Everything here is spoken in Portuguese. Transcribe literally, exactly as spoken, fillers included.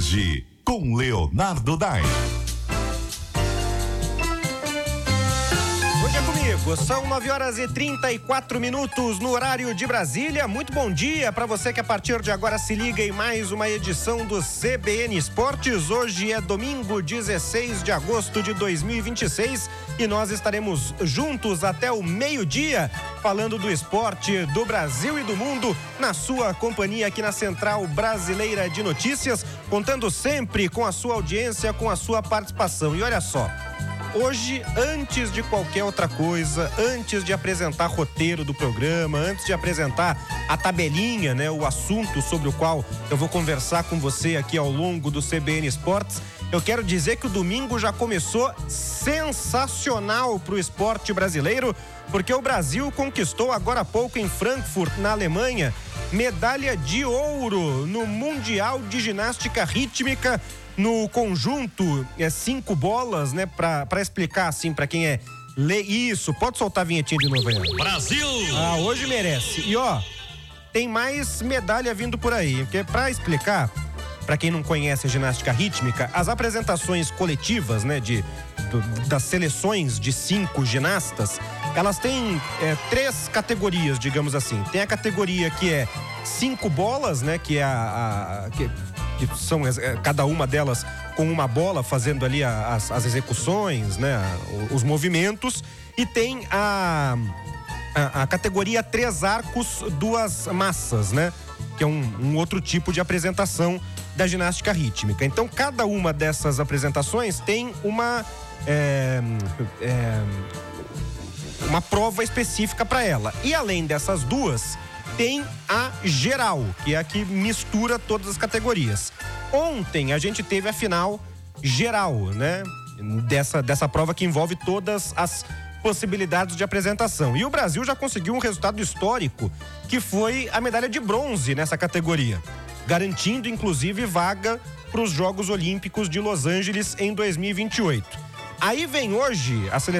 tarde, com Leonardo Dai. Hoje é comigo, são nove horas e trinta e quatro minutos no horário de Brasília. Muito bom dia para você que a partir de agora se liga em mais uma edição do C B N Esportes. Hoje é domingo, dezesseis de agosto de dois mil e vinte e seis e nós estaremos juntos até o meio-dia falando do esporte do Brasil e do mundo na sua companhia aqui na Central Brasileira de Notícias, contando sempre com a sua audiência, com a sua participação. E olha só, hoje, antes de qualquer outra coisa, antes de apresentar roteiro do programa, antes de apresentar a tabelinha, né, o assunto sobre o qual eu vou conversar com você aqui ao longo do C B N Esportes, eu quero dizer que o domingo já começou sensacional para o esporte brasileiro, porque o Brasil conquistou agora há pouco em Frankfurt, na Alemanha, medalha de ouro no Mundial de Ginástica Rítmica no conjunto, é cinco bolas, né? Pra, pra explicar assim, pra quem é lê isso, pode soltar a vinhetinha de novo aí. Brasil! Ah, hoje merece. E ó, tem mais medalha vindo por aí, porque pra explicar, pra quem não conhece a ginástica rítmica, as apresentações coletivas, né, de, do, das seleções de cinco ginastas, elas têm é, três categorias, digamos assim. Tem a categoria que é cinco bolas, né, que é a... a que, que são cada uma delas com uma bola fazendo ali as, as execuções, né, os movimentos, e tem a, a, a categoria três arcos, duas massas, né, que é um, um outro tipo de apresentação da ginástica rítmica. Então cada uma dessas apresentações tem uma é, é, uma prova específica para ela, e além dessas duas tem a geral, que é a que mistura todas as categorias. Ontem a gente teve a final geral, né? Dessa, dessa prova que envolve todas as possibilidades de apresentação. E o Brasil já conseguiu um resultado histórico, que foi a medalha de bronze nessa categoria, garantindo inclusive vaga para os Jogos Olímpicos de Los Angeles em dois mil e vinte e oito. Aí vem hoje a seleção